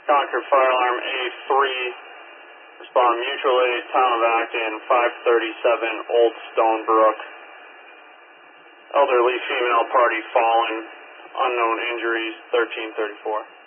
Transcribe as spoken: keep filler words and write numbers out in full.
Concord Fire Alarm A three, respond mutual aid, town of Acton, five thirty-seven Old Stone Brook. Elderly female party fallen, unknown injuries, thirteen thirty-four.